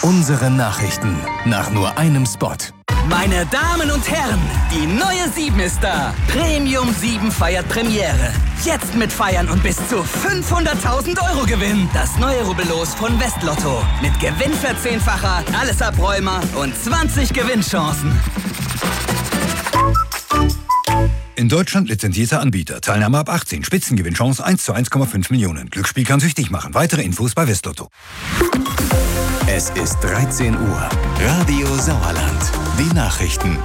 Unsere Nachrichten nach nur einem Spot. Meine Damen und Herren, die neue 7 ist da. Premium 7 feiert Premiere. Jetzt mit Feiern und bis zu 500.000 € Gewinn. Das neue Rubbellos von Westlotto. Mit Gewinnverzehnfacher, alles Abräumer und 20 Gewinnchancen. In Deutschland lizenzierter Anbieter. Teilnahme ab 18. Spitzengewinnchance 1 zu 1,5 Millionen. Glücksspiel kann süchtig machen. Weitere Infos bei Westlotto. Es ist 13 Uhr. Radio Sauerland. Die Nachrichten.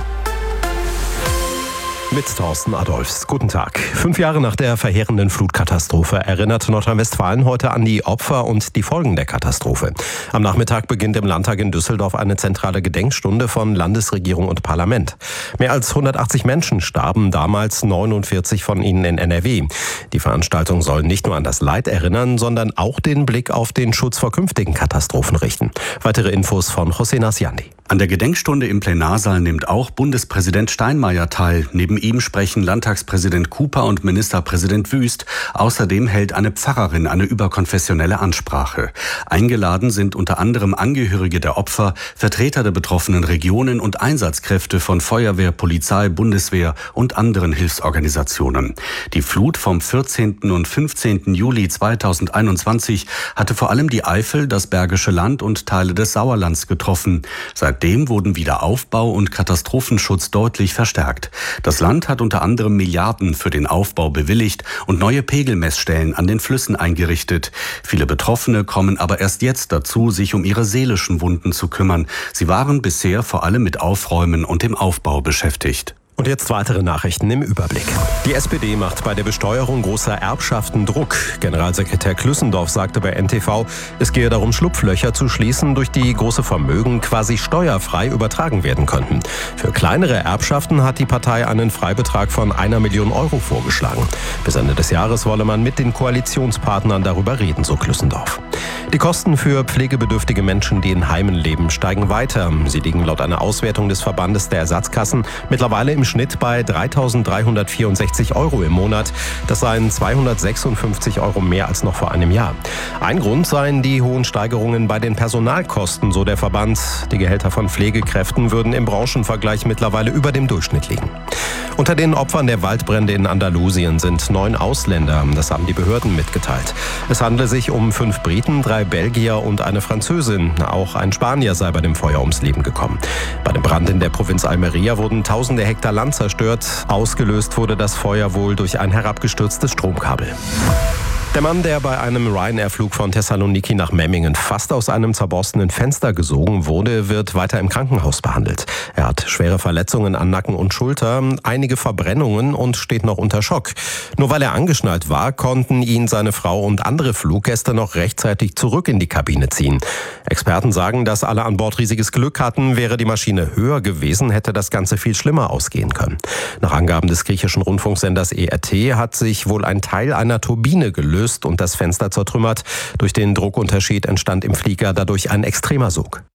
Mit Thorsten Adolphs. Guten Tag. 5 Jahre nach der verheerenden Flutkatastrophe erinnert Nordrhein-Westfalen heute an die Opfer und die Folgen der Katastrophe. Am Nachmittag beginnt im Landtag in Düsseldorf eine zentrale Gedenkstunde von Landesregierung und Parlament. Mehr als 180 Menschen starben damals, 49 von ihnen in NRW. Die Veranstaltung soll nicht nur an das Leid erinnern, sondern auch den Blick auf den Schutz vor künftigen Katastrophen richten. Weitere Infos von José Nasiandi. An der Gedenkstunde im Plenarsaal nimmt auch Bundespräsident Steinmeier teil. Neben ihm sprechen Landtagspräsident Cooper und Ministerpräsident Wüst. Außerdem hält eine Pfarrerin eine überkonfessionelle Ansprache. Eingeladen sind unter anderem Angehörige der Opfer, Vertreter der betroffenen Regionen und Einsatzkräfte von Feuerwehr, Polizei, Bundeswehr und anderen Hilfsorganisationen. Die Flut vom 14. und 15. Juli 2021 hatte vor allem die Eifel, das Bergische Land und Teile des Sauerlands getroffen. Seitdem wurden Wiederaufbau und Katastrophenschutz deutlich verstärkt. Das Land hat unter anderem Milliarden für den Aufbau bewilligt und neue Pegelmessstellen an den Flüssen eingerichtet. Viele Betroffene kommen aber erst jetzt dazu, sich um ihre seelischen Wunden zu kümmern. Sie waren bisher vor allem mit Aufräumen und dem Aufbau beschäftigt. Und jetzt weitere Nachrichten im Überblick. Die SPD macht bei der Besteuerung großer Erbschaften Druck. Generalsekretär Klüssendorf sagte bei NTV, es gehe darum, Schlupflöcher zu schließen, durch die große Vermögen quasi steuerfrei übertragen werden könnten. Für kleinere Erbschaften hat die Partei einen Freibetrag von 1 Million € vorgeschlagen. Bis Ende des Jahres wolle man mit den Koalitionspartnern darüber reden, so Klüssendorf. Die Kosten für pflegebedürftige Menschen, die in Heimen leben, steigen weiter. Sie liegen laut einer Auswertung des Verbandes der Ersatzkassen mittlerweile im Schnitt bei 3.364 € im Monat. Das seien 256 € mehr als noch vor einem Jahr. Ein Grund seien die hohen Steigerungen bei den Personalkosten, so der Verband. Die Gehälter von Pflegekräften würden im Branchenvergleich mittlerweile über dem Durchschnitt liegen. Unter den Opfern der Waldbrände in Andalusien sind 9 Ausländer. Das haben die Behörden mitgeteilt. Es handle sich um 5 Briten, 3 Belgier und eine Französin. Auch ein Spanier sei bei dem Feuer ums Leben gekommen. Bei dem Brand in der Provinz Almería wurden tausende Hektar Land zerstört. Ausgelöst wurde das Feuer wohl durch ein herabgestürztes Stromkabel. Der Mann, der bei einem Ryanair-Flug von Thessaloniki nach Memmingen fast aus einem zerborstenen Fenster gesogen wurde, wird weiter im Krankenhaus behandelt. Er hat schwere Verletzungen an Nacken und Schulter, einige Verbrennungen und steht noch unter Schock. Nur weil er angeschnallt war, konnten ihn seine Frau und andere Fluggäste noch rechtzeitig zurück in die Kabine ziehen. Experten sagen, dass alle an Bord riesiges Glück hatten. Wäre die Maschine höher gewesen, hätte das Ganze viel schlimmer ausgehen können. Nach Angaben des griechischen Rundfunksenders ERT hat sich wohl ein Teil einer Turbine gelöst und das Fenster zertrümmert. Durch den Druckunterschied entstand im Flieger dadurch ein extremer Sog.